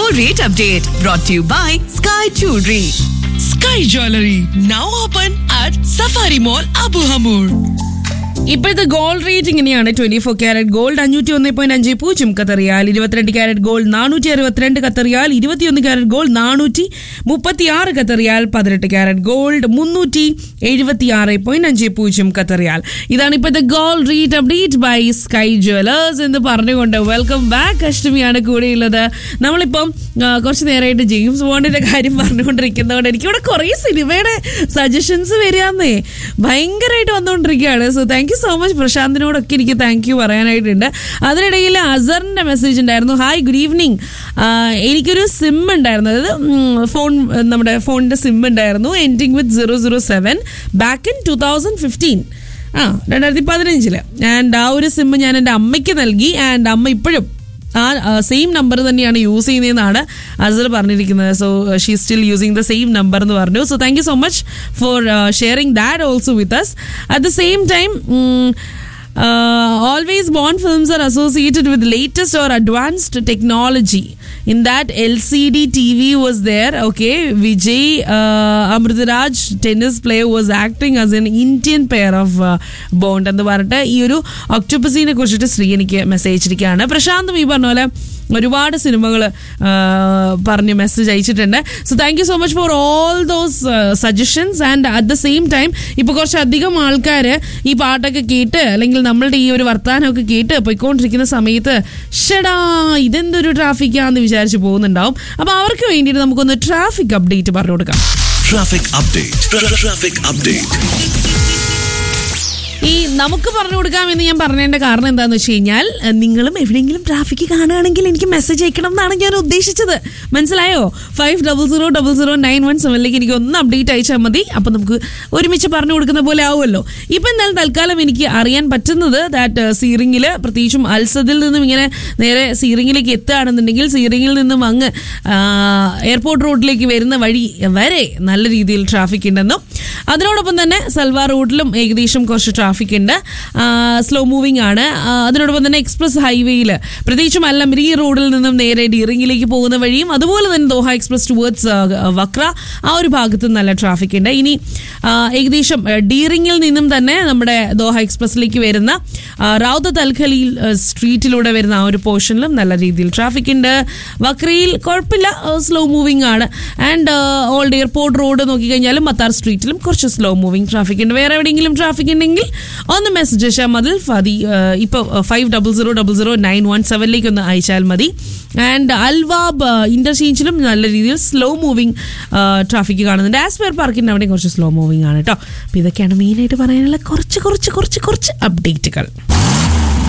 gold rate update brought to you by Sky Jewelry. Sky Jewelry now open at Safari Mall, Abu Hamur. ഇപ്പോഴത്തെ gold rate ഇങ്ങനെയാണ്. 24 carrot gold 501.50 Qatar റിയാൽ, 22 carrot gold 462 Qatar റിയാൽ, 21 carrot gold 436 Qatar റിയാൽ, 18 carrot gold 376.50 Qatar റിയാൽ. ഇതാണ് ഇപ്പോഴത്തെ gold rate update by sky jewellers എന്ന് പറഞ്ഞുകൊണ്ട് welcome back. അഷ്ടമിയാണ് കൂടെയുള്ളത്. നമ്മളിപ്പം കുറച്ച് നേരമായിട്ട് ജെയിംസ് ബോണ്ടിന്റെ കാര്യം പറഞ്ഞുകൊണ്ടിരിക്കുന്നതുകൊണ്ട് എനിക്കിവിടെ കുറേ സിനിമയുടെ സജഷൻസ് വരികയെന്നേ ഭയങ്കരമായിട്ട് വന്നുകൊണ്ടിരിക്കുകയാണ്. So thank you so much. പ്രശാന്തിനോടൊക്കെ എനിക്ക് താങ്ക് യു പറയാനായിട്ടുണ്ട്. അതിനിടയിൽ അസറിന്റെ മെസ്സേജ് ഉണ്ടായിരുന്നു. Hi, good evening. എനിക്കൊരു സിം ഉണ്ടായിരുന്നു, അതായത് നമ്മുടെ ഫോണിന്റെ സിം ഉണ്ടായിരുന്നു, ending with 007 back in 2015, 2015. And ആ ഒരു സിം ഞാൻ എൻ്റെ അമ്മയ്ക്ക് നൽകി. ആൻഡ് അമ്മ ഇപ്പോഴും ആ സെയിം നമ്പർ തന്നെയാണ് യൂസ് ചെയ്യുന്നതെന്നാണ് അസർ പറഞ്ഞിരിക്കുന്നത്. So she still using the same number എന്ന് പറഞ്ഞു. So thank you so much for sharing that also with us. At the same time, always Bond films are associated with latest or advanced technology. In that, LCD TV was there. Okay, Vijay Amritraj, tennis player, was acting as an Indian pair of Bond. എന്ന് പറഞ്ഞിട്ട് ഈ ഒരു ഒക്ടോപസിനെ കുറിച്ചിട്ട് ശ്രീ എനിക്ക് message അയച്ചിരിക്കുകയാണ്. പ്രശാന്തും ഈ പറഞ്ഞ പോലെ ഒരുപാട് സിനിമകൾ പറഞ്ഞ് മെസ്സേജ് അയച്ചിട്ടുണ്ട്. So thank you so much for all those suggestions. And at the same time ഇപ്പോൾ കുറച്ചധികം ആൾക്കാർ ഈ പാട്ടൊക്കെ കേട്ട് അല്ലെങ്കിൽ നമ്മളുടെ ഈ ഒരു വർത്താനമൊക്കെ കേട്ട് പോയിക്കൊണ്ടിരിക്കുന്ന സമയത്ത് ഷടാ ഇതെന്തൊരു ട്രാഫിക്കാന്ന് വിചാരിച്ച് പോകുന്നുണ്ടാവും. അപ്പോൾ അവർക്ക് വേണ്ടിയിട്ട് നമുക്കൊന്ന് ട്രാഫിക് അപ്ഡേറ്റ് പറഞ്ഞു കൊടുക്കാം. ഈ നമുക്ക് പറഞ്ഞു കൊടുക്കാമെന്ന് ഞാൻ പറഞ്ഞതിൻ്റെ കാരണം എന്താണെന്ന് വെച്ച് കഴിഞ്ഞാൽ, നിങ്ങളും എവിടെയെങ്കിലും ട്രാഫിക് കാണുകയാണെങ്കിൽ എനിക്ക് മെസ്സേജ് അയക്കണം എന്നാണ് ഞാൻ ഉദ്ദേശിച്ചത്. മനസ്സിലായോ? 50009171 എനിക്ക് ഒന്ന് അപ്ഡേറ്റ് അയച്ചാൽ മതി. അപ്പം നമുക്ക് ഒരുമിച്ച് പറഞ്ഞു കൊടുക്കുന്ന പോലെ ആവുമല്ലോ. ഇപ്പം എന്തായാലും തൽക്കാലം എനിക്ക് അറിയാൻ പറ്റുന്നത് ദാറ്റ് സീറിങ്ങിൽ, പ്രത്യേകിച്ചും അൽസദിൽ നിന്നും ഇങ്ങനെ നേരെ സീറിങ്ങിലേക്ക് എത്തുകയാണെന്നുണ്ടെങ്കിൽ സീറിങ്ങിൽ നിന്നും അങ്ങ് എയർപോർട്ട് റോഡിലേക്ക് വരുന്ന വഴി വരെ നല്ല രീതിയിൽ ട്രാഫിക് ഉണ്ടെന്നും, അതിനോടൊപ്പം തന്നെ സൽവാർ റോഡിലും ഏകദേശം കുറച്ച് ട്രാഫിക് ഉണ്ട്, സ്ലോ മൂവിംഗ് ആണ്. അതിനോടൊപ്പം തന്നെ എക്സ്പ്രസ് ഹൈവേയിൽ, പ്രത്യേകിച്ചും അല്ലമിരി റോഡിൽ നിന്നും നേരെ ഡീറിംഗിലേക്ക് പോകുന്ന വഴിയും, അതുപോലെ തന്നെ ദോഹ എക്സ്പ്രസ് ടുവേർഡ്സ് വക്ര, ആ ഒരു ഭാഗത്ത് നല്ല ട്രാഫിക് ഉണ്ട്. ഇനി ഏകദേശം ഡീറിംഗിൽ നിന്നും തന്നെ നമ്മുടെ ദോഹ എക്സ്പ്രസിലേക്ക് വരുന്ന റൗദത്ത് അൽ ഖലീൽ സ്ട്രീറ്റിലൂടെ വരുന്ന ആ ഒരു പോർഷനിലും നല്ല രീതിയിൽ ട്രാഫിക് ഉണ്ട്. വക്രയിൽ കുഴപ്പമില്ല, സ്ലോ മൂവിംഗ് ആണ്. And old airport road നോക്കിക്കഴിഞ്ഞാലും Matar സ്ട്രീറ്റിലും കുറച്ച് സ്ലോ മൂവിംഗ് ട്രാഫിക് ഉണ്ട്. വേറെ എവിടെയെങ്കിലും ട്രാഫിക് ഉണ്ടെങ്കിൽ ഒന്ന് മെസ്സേജ് അയച്ചാൽ മതി. ഇപ്പോൾ 50009171 ഒന്ന് അയച്ചാൽ മതി. ആൻഡ് അൽവാബ് ഇന്റർചേഞ്ചിലും നല്ല രീതിയിൽ സ്ലോ മൂവിംഗ് ട്രാഫിക് കാണുന്നുണ്ട്. ആസ്പെയർ പാർക്കിൻ്റെ അവിടെയും കുറച്ച് സ്ലോ മൂവിംഗ് ആണ് കേട്ടോ. അപ്പോൾ ഇതൊക്കെയാണ് മെയിനായിട്ട് പറയാനുള്ള കുറച്ച് അപ്ഡേറ്റുകൾ.